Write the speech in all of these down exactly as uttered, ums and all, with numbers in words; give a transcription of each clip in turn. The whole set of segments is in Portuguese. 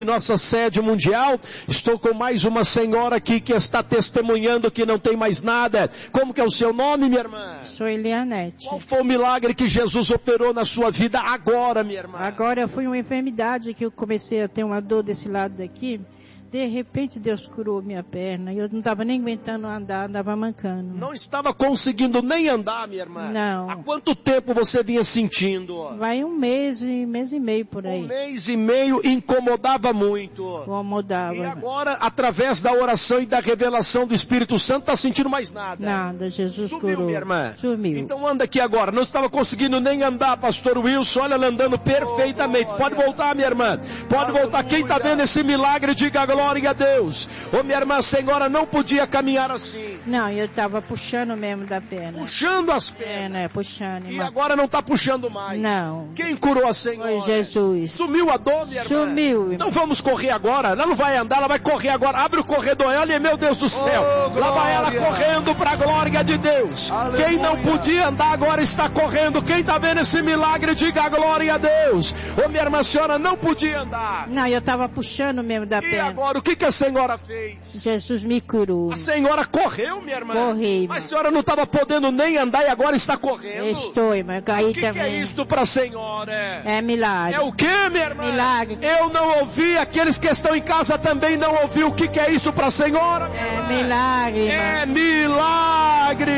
Nossa sede mundial. Estou com mais uma senhora aqui que está testemunhando que não tem mais nada. Como que é o seu nome, minha irmã? Sou Elianete. Qual foi o milagre que Jesus operou na sua vida agora, minha irmã? Agora foi uma enfermidade que eu comecei a ter uma dor desse lado daqui. De repente Deus curou minha perna. Eu não estava nem aguentando andar, andava mancando. Não estava conseguindo nem andar, minha irmã? Não. Há quanto tempo você vinha sentindo? Vai um mês, um mês e meio por aí. Um mês e meio incomodava muito. Incomodava. E agora, através da oração e da revelação do Espírito Santo, está sentindo mais nada? Nada, Jesus Sumiu, curou. minha irmã? Sumiu. Então anda aqui agora. Não estava conseguindo nem andar, pastor Wilson. Olha, ela andando perfeitamente. Pode voltar, minha irmã. Pode voltar. Quem está vendo esse milagre, diga glória a Deus. Ô, minha irmã, a senhora não podia caminhar assim. Não, eu estava puxando mesmo da perna. Puxando as pernas. É, né? Puxando. E mas... agora não está puxando mais. Não. Quem curou a senhora? Foi Jesus. Sumiu a dor, minha irmã? Sumiu. Então vamos correr agora. Ela não vai andar, ela vai correr agora. Abre o corredor. Olha, meu Deus do céu. Oh, lá vai ela correndo para a glória de Deus. Aleluia. Quem não podia andar agora está correndo. Quem está vendo esse milagre, diga a glória a Deus. Ô, minha irmã, a senhora não podia andar. Não, eu estava puxando mesmo da E perna. agora, o que, que a senhora fez? Jesus me curou. A senhora correu, minha irmã? Corri. Mas a senhora não estava podendo nem andar e agora está correndo? Estou, irmã. Caí O que, também. que é isto para a senhora? É milagre. É o que, minha irmã? Milagre. Eu não ouvi, aqueles que estão em casa também não ouviu. O que, que é isso para a senhora? É milagre, irmã. É milagre.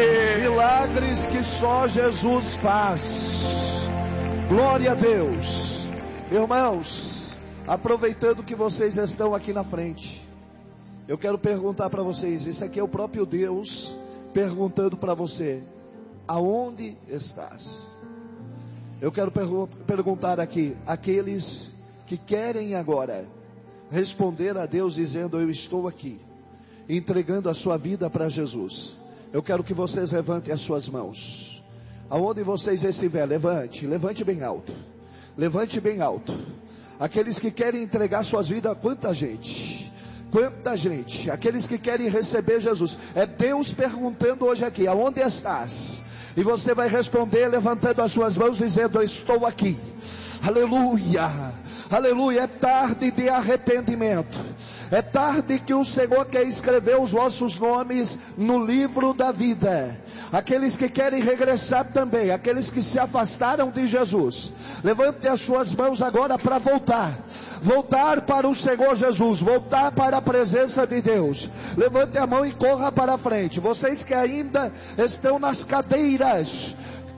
Milagres que só Jesus faz. Glória a Deus. Irmãos, aproveitando que vocês estão aqui na frente, eu quero perguntar para vocês, esse aqui é o próprio Deus perguntando para você, aonde estás? Eu quero pergu- perguntar aqui, aqueles que querem agora responder a Deus dizendo, eu estou aqui, entregando a sua vida para Jesus. Eu quero que vocês levantem as suas mãos. Aonde vocês estiverem, levante, levante bem alto. Levante bem alto. Aqueles que querem entregar suas vidas, quanta gente? Quanta gente? Aqueles que querem receber Jesus. É Deus perguntando hoje aqui, aonde estás? E você vai responder levantando as suas mãos dizendo, eu estou aqui. Aleluia, aleluia. É tarde de arrependimento. É tarde que o Senhor quer escrever os vossos nomes no livro da vida. Aqueles que querem regressar também, aqueles que se afastaram de Jesus, levante as suas mãos agora para voltar. Voltar para o Senhor Jesus, voltar para a presença de Deus. Levante a mão e corra para a frente. Vocês que ainda estão nas cadeiras,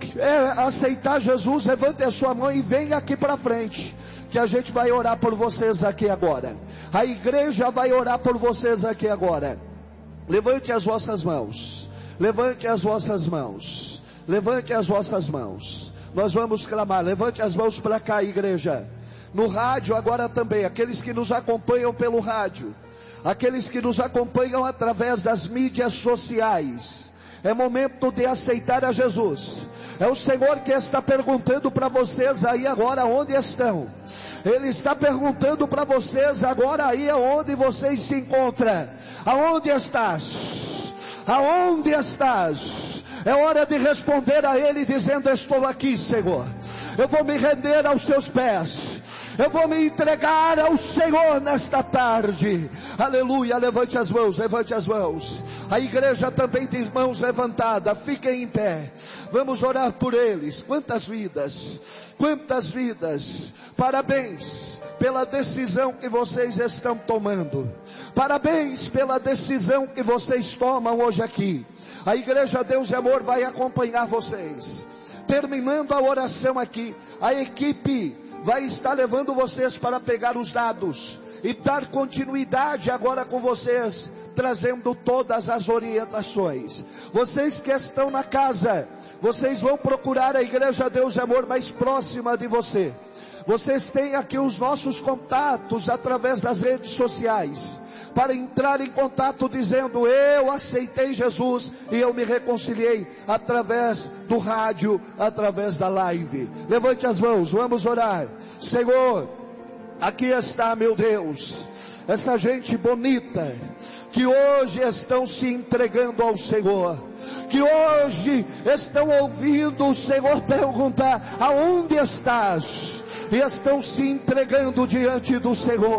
é, aceitar Jesus, levante a sua mão e venha aqui para frente, que a gente vai orar por vocês aqui agora. A igreja vai orar por vocês aqui agora. Levante as vossas mãos. Levante as vossas mãos. Levante as vossas mãos. Nós vamos clamar. Levante as mãos para cá, igreja. No rádio agora também. Aqueles que nos acompanham pelo rádio. Aqueles que nos acompanham através das mídias sociais. É momento de aceitar a Jesus. É o Senhor que está perguntando para vocês aí agora onde estão. Ele está perguntando para vocês agora aí onde vocês se encontram. Aonde estás? Aonde estás? É hora de responder a Ele dizendo, estou aqui, Senhor. Eu vou me render aos seus pés. Eu vou me entregar ao Senhor nesta tarde. Aleluia, levante as mãos, levante as mãos. A igreja também tem mãos levantadas, fiquem em pé. Vamos orar por eles. Quantas vidas, quantas vidas. Parabéns pela decisão que vocês estão tomando. Parabéns pela decisão que vocês tomam hoje aqui. A igreja Deus e Amor vai acompanhar vocês. Terminando a oração aqui, a equipe vai estar levando vocês para pegar os dados e dar continuidade agora com vocês, trazendo todas as orientações. Vocês que estão na casa, vocês vão procurar a igreja Deus e Amor mais próxima de você. Vocês têm aqui os nossos contatos através das redes sociais, para entrar em contato dizendo, eu aceitei Jesus e eu me reconciliei através do rádio, através da live. Levante as mãos, vamos orar. Senhor, aqui está, meu Deus, essa gente bonita, que hoje estão se entregando ao Senhor, que hoje estão ouvindo o Senhor perguntar, aonde estás? e estão se entregando diante do Senhor.